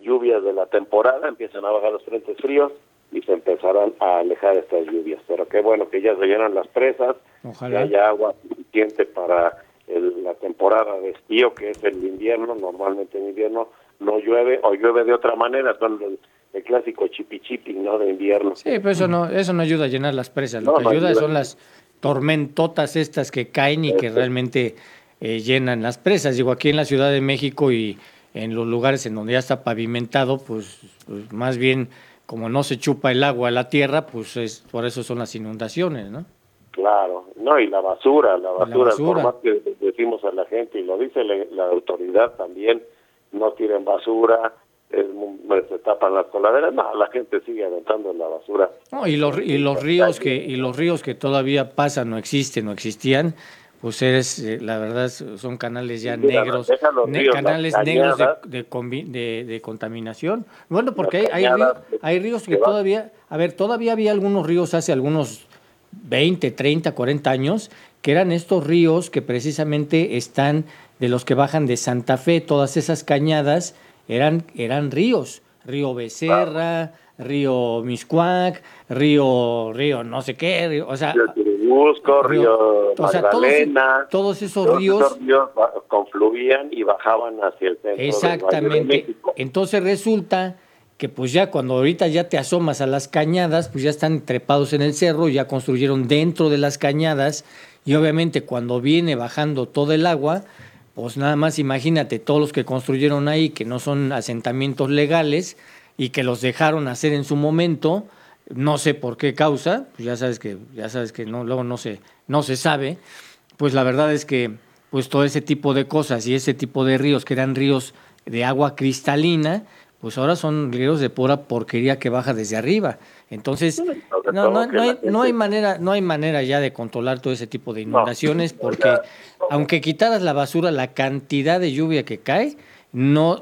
lluvias de la temporada, empiezan a bajar los frentes fríos y se empezarán a alejar estas lluvias. Pero qué bueno que ya se llenan las presas, Ojalá. que haya agua suficiente para la temporada de estío, que es el invierno. Normalmente en invierno no llueve, o llueve de otra manera, son el clásico chipi, ¿no?, de invierno. Sí, pero eso no ayuda a llenar las presas. Lo que ayuda son las tormentotas estas que caen y que realmente llenan las presas. Digo, aquí en la Ciudad de México y en los lugares en donde ya está pavimentado, pues más bien, como no se chupa el agua a la tierra, pues por eso son las inundaciones, ¿no? Claro, no, y la basura, basura. por más que decimos a la gente, y lo dice la autoridad también, no tiren basura, se tapan las coladeras, no, la gente sigue aventando la basura. No, y los ríos que todavía pasan, no existían, pues la verdad son canales ya negros, canales negros de contaminación. Bueno, porque hay ríos que todavía había algunos ríos hace algunos 20, 30, 40 años, que eran estos ríos que precisamente están de los que bajan de Santa Fe, todas esas cañadas eran ríos, río Becerra, río Miscuac, río no sé qué, o sea, río Churubusco, río Magdalena, todos esos ríos confluían y bajaban hacia el centro. Exactamente. Del Valle de México. Entonces resulta que pues ya cuando ahorita ya te asomas a las cañadas, pues ya están trepados en el cerro, ya construyeron dentro de las cañadas, y obviamente cuando viene bajando todo el agua, pues nada más imagínate todos los que construyeron ahí, que no son asentamientos legales y que los dejaron hacer en su momento, no sé por qué causa, pues ya sabes que no, luego no se sabe. Pues la verdad es que pues todo ese tipo de cosas y ese tipo de ríos que eran ríos de agua cristalina, pues ahora son ríos de pura porquería que baja desde arriba. Entonces, no hay manera ya de controlar todo ese tipo de inundaciones, porque aunque quitaras la basura, la cantidad de lluvia que cae, no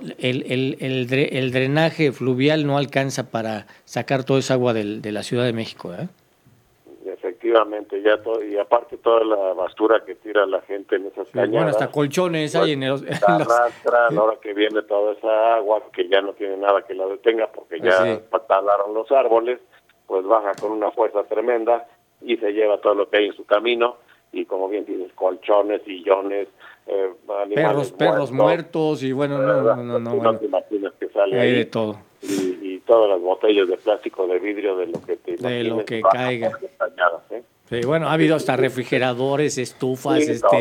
el drenaje fluvial no alcanza para sacar toda esa agua de la Ciudad de México, ¿eh? Efectivamente, y aparte toda la basura que tira la gente en esas cañadas. Bueno, hasta colchones hay en los... arrastra, a la hora que viene toda esa agua, que ya no tiene nada que la detenga porque ya talaron los árboles, pues baja con una fuerza tremenda y se lleva todo lo que hay en su camino, y como bien tienes, colchones, sillones, animales perros muertos, y bueno, no te imaginas que sale hay ahí de todo. Y todas las botellas de plástico, de vidrio, de lo que caiga. Sí, bueno, ha habido hasta refrigeradores, estufas,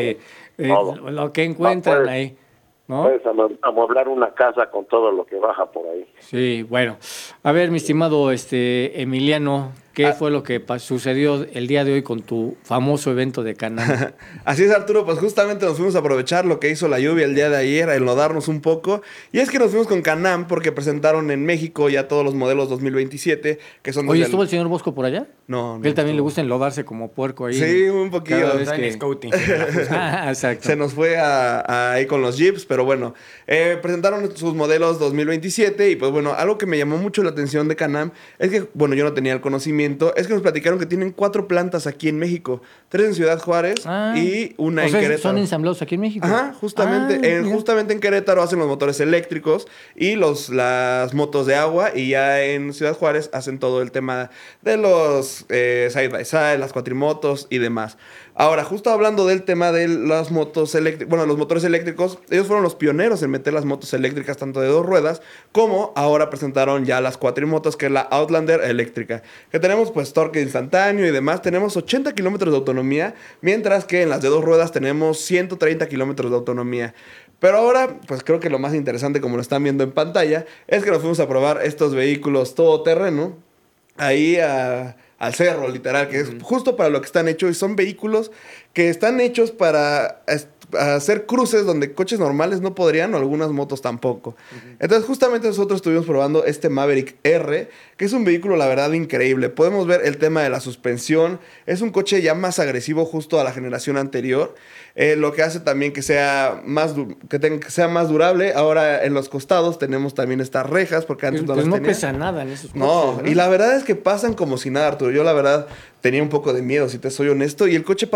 todo. Lo que encuentran ahí, ¿no? Puedes amueblar una casa con todo lo que baja por ahí. Sí, bueno. A ver, mi estimado Emiliano, ¿qué fue lo que sucedió el día de hoy con tu famoso evento de Canam? Así es, Arturo, pues justamente nos fuimos a aprovechar lo que hizo la lluvia el día de ayer, a enlodarnos un poco. Y es que nos fuimos con Canam porque presentaron en México ya todos los modelos 2027, que son... Oye, ¿estuvo el señor Bosco por allá? No. Él también le gusta enlodarse como puerco ahí. Sí, un poquillo. Scouting. Exacto. Se nos fue ahí con los Jeeps, pero bueno, presentaron sus modelos 2027 y pues bueno, algo que me llamó mucho la atención de Canam es que, bueno, yo no tenía el conocimiento, es que nos platicaron que tienen 4 plantas aquí en México, 3 en Ciudad Juárez y una en Querétaro. ¿Son ensamblados aquí en México? Ajá, justamente. Justamente en Querétaro hacen los motores eléctricos y las motos de agua, y ya en Ciudad Juárez hacen todo el tema de los side by side, las cuatrimotos y demás. Ahora, justo hablando del tema de las motos eléctricas, bueno, los motores eléctricos, ellos fueron los pioneros en meter las motos eléctricas tanto de 2 ruedas, como ahora presentaron ya las cuatrimotos, que es la Outlander eléctrica, que tenemos pues torque instantáneo y demás. Tenemos 80 kilómetros de autonomía, mientras que en las de 2 ruedas tenemos 130 kilómetros de autonomía. Pero ahora, pues creo que lo más interesante, como lo están viendo en pantalla, es que nos fuimos a probar estos vehículos todoterreno ahí al cerro, literal, que es justo para lo que están hechos, y son vehículos que están hechos para hacer cruces donde coches normales no podrían, o algunas motos tampoco. Entonces, justamente nosotros estuvimos probando este Maverick R, que es un vehículo, la verdad, increíble. Podemos ver el tema de la suspensión. Es un coche ya más agresivo justo a la generación anterior, lo que hace también que sea más durable. Ahora en los costados tenemos también estas rejas, porque antes no pesa nada en esos coches. No, y la verdad es que pasan como si nada, Arturo. Yo la verdad tenía un poco de miedo, si te soy honesto, y el coche pasa como si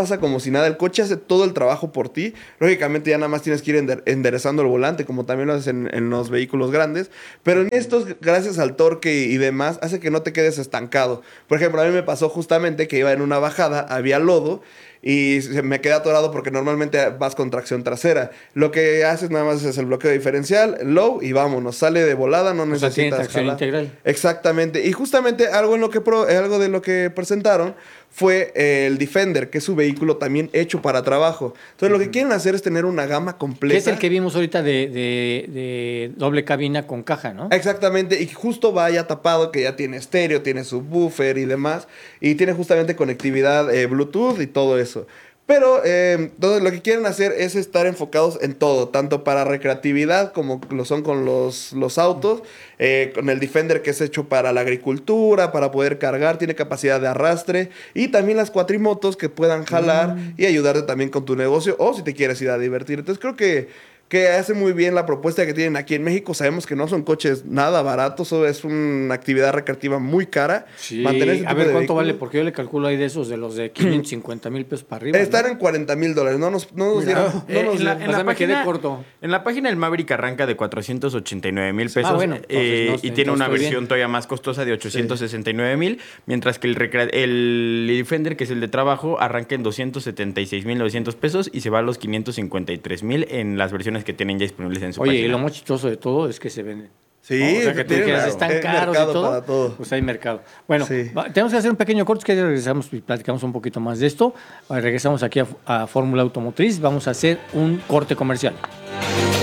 si nada. El coche hace todo el trabajo por ti. Lógicamente ya nada más tienes que ir enderezando el volante, como también lo haces en los vehículos grandes. Pero en estos, gracias al torque y demás, hace que no te quedes estancado. Por ejemplo, a mí me pasó justamente que iba en una bajada, había lodo, y me quedé atorado porque normalmente vas con tracción trasera. Lo que haces nada más es el bloqueo diferencial, low, y vámonos. Sale de volada, no necesitas tiene tracción jalar. integral. Exactamente. Y justamente algo de lo que presentaron fue el Defender, que es su vehículo también hecho para trabajo. Entonces, lo que quieren hacer es tener una gama completa. Que es el que vimos ahorita de doble cabina con caja, ¿no? Exactamente, y justo va ya tapado, que ya tiene estéreo, tiene subwoofer y demás, y tiene justamente conectividad Bluetooth y todo eso. Pero entonces lo que quieren hacer es estar enfocados en todo, tanto para recreatividad como lo son con los autos, con el Defender que es hecho para la agricultura, para poder cargar, tiene capacidad de arrastre, y también las cuatrimotos que puedan jalar y ayudarte también con tu negocio, o si te quieres ir a divertir. Entonces creo que hace muy bien la propuesta que tienen aquí en México. Sabemos que no son coches nada baratos, es una actividad recreativa muy cara. Sí, a ver cuánto vale, porque yo le calculo ahí de esos, de los de 550 mil pesos para arriba. Están en $40,000, no nos dieron. Me quedé corto. En la página el Maverick arranca de 489,000 pesos. Bueno, entonces y tiene una versión bien. todavía más costosa de 869,000, mientras que el Defender, que es el de trabajo, arranca en 276,900 pesos y se va a los 553,000 en las versiones que tienen ya disponibles en su página. Oye, y lo más chistoso de todo es que se venden. Sí, O sea, que tú quieras, están caros y todo, para todo. pues hay mercado. Bueno, Sí. Tenemos que hacer un pequeño corte, que regresamos y platicamos un poquito más de esto. Regresamos aquí a Fórmula Automotriz, vamos a hacer un corte comercial.